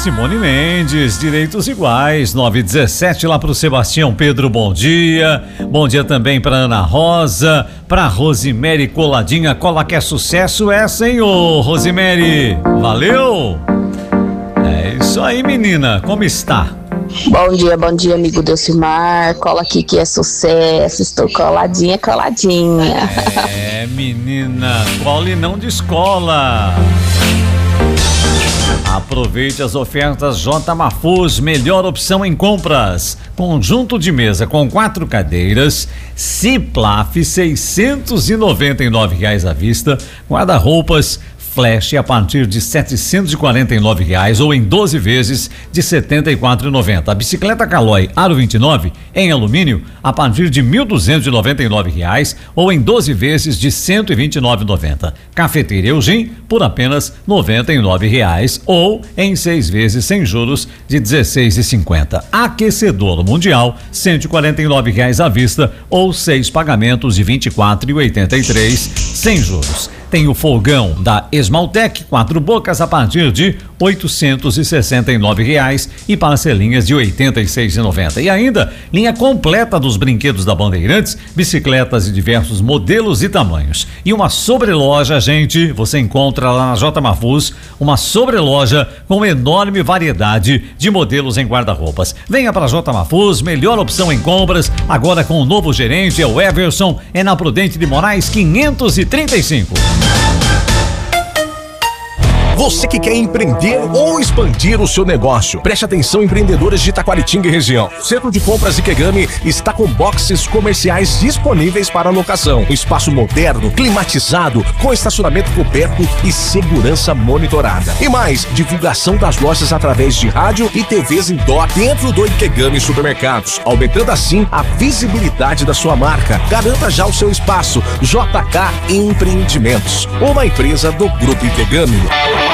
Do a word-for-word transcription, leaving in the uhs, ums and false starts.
Simone Mendes, Direitos Iguais, nove e dezessete, lá pro Sebastião Pedro, bom dia. Bom dia também pra Ana Rosa, pra Rosimere Coladinha, cola que é sucesso essa, hein, ô Rosimere? Valeu! É isso aí, menina, como está? Bom dia, bom dia, amigo Delcimar. Cola aqui que é sucesso. Estou coladinha, coladinha. É, menina, cola e não descola. Aproveite as ofertas J Mafuz, melhor opção em compras. Conjunto de mesa com quatro cadeiras, Ciplaf, seiscentos e noventa e nove reais à vista. Guarda-roupas Flash a partir de setecentos e quarenta e nove reais ou em doze vezes de setenta e quatro reais e noventa centavos. A bicicleta Caloi Aro vinte e nove em alumínio a partir de mil duzentos e noventa e nove reais ou em doze vezes de cento e vinte e nove reais e noventa centavos. Cafeteira Eugim por apenas noventa e nove reais ou em seis vezes sem juros de dezesseis reais e cinquenta centavos. Aquecedor Mundial cento e quarenta e nove reais à vista ou seis pagamentos de vinte e quatro reais e oitenta e três centavos sem juros. Tem o fogão da Esmaltec, quatro bocas a partir de oitocentos e sessenta e nove reais e parcelinhas de oitenta e seis reais e noventa centavos. E ainda, linha completa dos brinquedos da Bandeirantes, bicicletas de diversos modelos e tamanhos. E uma sobreloja, gente, você encontra lá na J Mafuz, uma sobreloja com enorme variedade de modelos em guarda-roupas. Venha para a J Mafuz, melhor opção em compras, agora com o novo gerente, é o Everson, é na Prudente de Moraes quinhentos e trinta e cinco. Você que quer empreender ou expandir o seu negócio, preste atenção, empreendedores de Taquaritinga e região. O Centro de Compras Ikegami está com boxes comerciais disponíveis para locação. Um espaço moderno, climatizado, com estacionamento coberto e segurança monitorada. E mais, divulgação das lojas através de rádio e T Vs indoor dentro do Ikegami Supermercados, aumentando assim a visibilidade da sua marca. Garanta já o seu espaço. J K Empreendimentos, uma empresa do Grupo Ikegami.